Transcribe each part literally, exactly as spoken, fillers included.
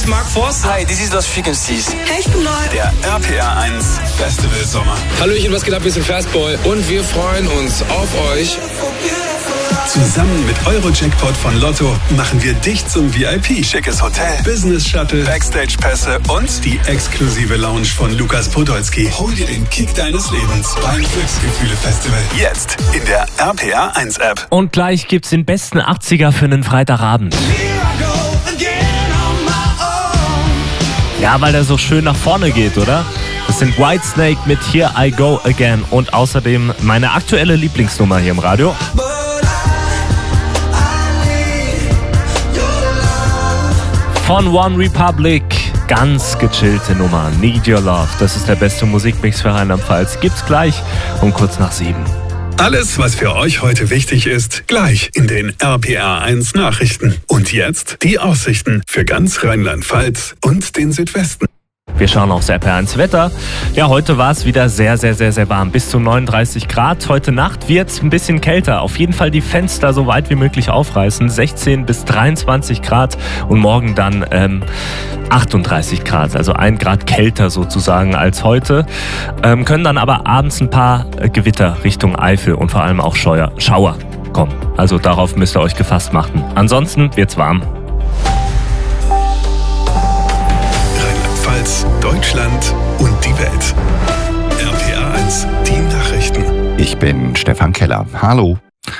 ist Mark Forster. Hi, this is Lost Frequencies. Hey, ich bin neu. Der R P R eins Festival Sommer. Hallöchen, was geht ab? Wir sind Fastboy und wir freuen uns auf euch. Zusammen mit Euro-Jackpot von Lotto machen wir dich zum V I P. Schickes Hotel, Business Shuttle, Backstage-Pässe und die exklusive Lounge von Lukas Podolski. Hol dir den Kick deines Lebens beim Glücksgefühle-Festival. Jetzt in der R P R eins App. Und gleich gibt's den besten achtziger für einen Freitagabend. Ja, weil der so schön nach vorne geht, oder? Das sind Whitesnake mit Here I Go Again und außerdem meine aktuelle Lieblingsnummer hier im Radio. Von One Republic, ganz gechillte Nummer, Need Your Love. Das ist der beste Musikmix für Rheinland-Pfalz. Gibt's gleich um kurz nach sieben. Alles, was für euch heute wichtig ist, gleich in den R P R eins Nachrichten. Und jetzt die Aussichten für ganz Rheinland-Pfalz und den Südwesten. Wir schauen aufs R P R eins Wetter. Ja, heute war es wieder sehr, sehr, sehr, sehr warm. Bis zu neununddreißig Grad. Heute Nacht wird es ein bisschen kälter. Auf jeden Fall die Fenster so weit wie möglich aufreißen. sechzehn bis dreiundzwanzig Grad. Und morgen dann ähm, achtunddreißig Grad. Also ein Grad kälter sozusagen als heute. Ähm, können dann aber abends ein paar äh, Gewitter Richtung Eifel und vor allem auch Scheuer, Schauer kommen. Also darauf müsst ihr euch gefasst machen. Ansonsten wird's warm. Deutschland und die Welt. R P R eins, die Nachrichten. Ich bin Stefan Keller. Hallo.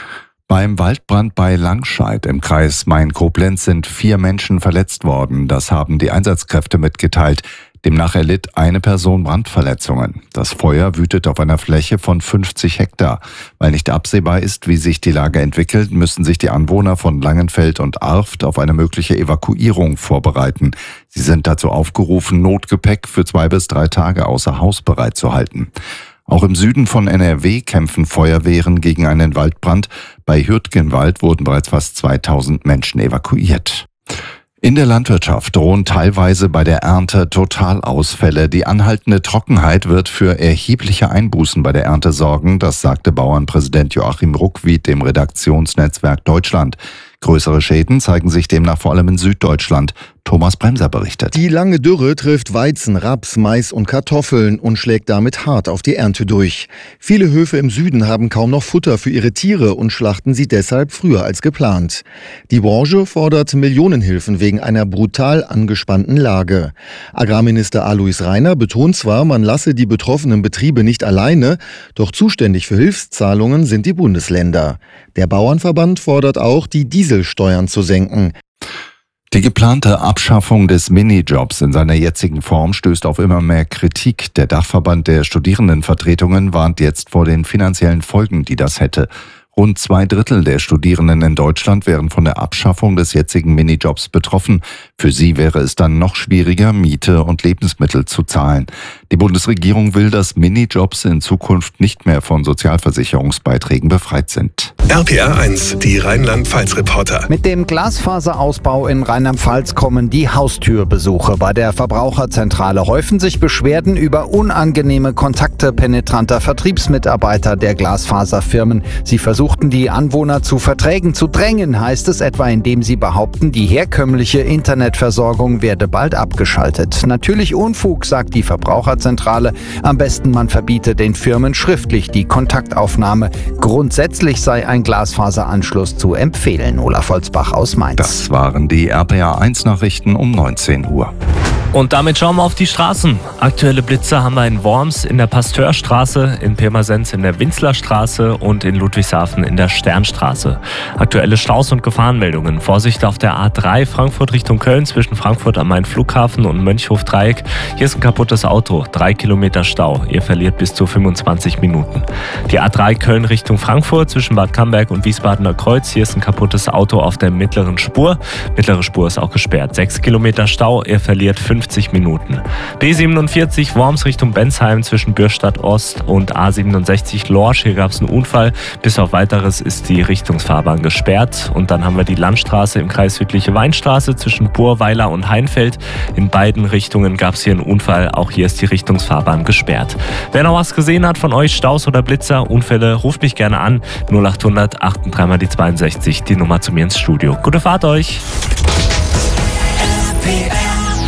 Beim Waldbrand bei Langscheid im Kreis Main-Koblenz sind vier Menschen verletzt worden. Das haben die Einsatzkräfte mitgeteilt. Demnach erlitt eine Person Brandverletzungen. Das Feuer wütet auf einer Fläche von fünfzig Hektar. Weil nicht absehbar ist, wie sich die Lage entwickelt, müssen sich die Anwohner von Langenfeld und Arft auf eine mögliche Evakuierung vorbereiten. Sie sind dazu aufgerufen, Notgepäck für zwei bis drei Tage außer Haus bereitzuhalten. Auch im Süden von N R W kämpfen Feuerwehren gegen einen Waldbrand. Bei Hürtgenwald wurden bereits fast zweitausend Menschen evakuiert. In der Landwirtschaft drohen teilweise bei der Ernte Totalausfälle. Die anhaltende Trockenheit wird für erhebliche Einbußen bei der Ernte sorgen, das sagte Bauernpräsident Joachim Ruckwied dem Redaktionsnetzwerk Deutschland. Größere Schäden zeigen sich demnach vor allem in Süddeutschland. Thomas Bremser berichtet. Die lange Dürre trifft Weizen, Raps, Mais und Kartoffeln und schlägt damit hart auf die Ernte durch. Viele Höfe im Süden haben kaum noch Futter für ihre Tiere und schlachten sie deshalb früher als geplant. Die Branche fordert Millionenhilfen wegen einer brutal angespannten Lage. Agrarminister Alois Rainer betont zwar, man lasse die betroffenen Betriebe nicht alleine, doch zuständig für Hilfszahlungen sind die Bundesländer. Der Bauernverband fordert auch, die Dieselsteuern zu senken. Die geplante Abschaffung des Minijobs in seiner jetzigen Form stößt auf immer mehr Kritik. Der Dachverband der Studierendenvertretungen warnt jetzt vor den finanziellen Folgen, die das hätte. Rund zwei Drittel der Studierenden in Deutschland wären von der Abschaffung des jetzigen Minijobs betroffen. Für sie wäre es dann noch schwieriger, Miete und Lebensmittel zu zahlen. Die Bundesregierung will, dass Minijobs in Zukunft nicht mehr von Sozialversicherungsbeiträgen befreit sind. R P R eins, die Rheinland-Pfalz-Reporter. Mit dem Glasfaserausbau in Rheinland-Pfalz kommen die Haustürbesuche. Bei der Verbraucherzentrale häufen sich Beschwerden über unangenehme Kontakte penetranter Vertriebsmitarbeiter der Glasfaserfirmen. Sie versuchten die Anwohner zu Verträgen zu drängen, heißt es etwa, indem sie behaupten, die herkömmliche Internetversorgung werde bald abgeschaltet. Natürlich Unfug, sagt die Verbraucherzentrale. Am besten man verbiete den Firmen schriftlich die Kontaktaufnahme. Grundsätzlich sei ein Glasfaseranschluss zu empfehlen. Olaf Holzbach aus Mainz. Das waren die R P R eins Nachrichten um neunzehn Uhr. Und damit schauen wir auf die Straßen. Aktuelle Blitzer haben wir in Worms in der Pasteurstraße, in Pirmasens in der Winzlerstraße und in Ludwigshafen in der Sternstraße. Aktuelle Staus und Gefahrenmeldungen. Vorsicht auf der A drei Frankfurt Richtung Köln zwischen Frankfurt am Main-Flughafen und Mönchhof-Dreieck. Hier ist ein kaputtes Auto, drei Kilometer Stau. Ihr verliert bis zu fünfundzwanzig Minuten. Die A drei Köln Richtung Frankfurt zwischen Bad Camberg und Wiesbadener Kreuz. Hier ist ein kaputtes Auto auf der mittleren Spur. Mittlere Spur ist auch gesperrt. sechs Kilometer Stau. Ihr verliert fünfzig Minuten. B siebenundvierzig Worms Richtung Bensheim zwischen Bürstadt Ost und A siebenundsechzig Lorsch. Hier gab es einen Unfall. Bis auf Weiteres ist die Richtungsfahrbahn gesperrt. Und dann haben wir die Landstraße im Kreis Südliche Weinstraße zwischen Burweiler und Heinfeld. In beiden Richtungen gab es hier einen Unfall. Auch hier ist die Richtungsfahrbahn gesperrt. Wer noch was gesehen hat von euch, Staus oder Blitzer, Unfälle, ruft mich gerne an. null achthundert achtunddreißig mal die zweiundsechzig, die Nummer zu mir ins Studio. Gute Fahrt euch! R P R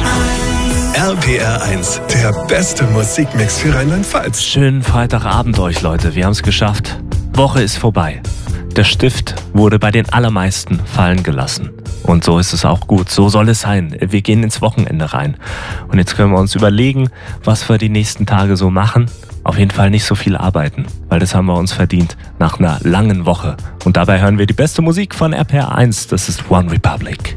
P R eins, der beste Musikmix für Rheinland-Pfalz. Schönen Freitagabend euch, Leute. Wir haben es geschafft. Woche ist vorbei. Der Stift wurde bei den allermeisten fallen gelassen. Und so ist es auch gut. So soll es sein. Wir gehen ins Wochenende rein. Und jetzt können wir uns überlegen, was wir die nächsten Tage so machen. Auf jeden Fall nicht so viel arbeiten, weil das haben wir uns verdient nach einer langen Woche. Und dabei hören wir die beste Musik von R P R eins. Das ist One Republic.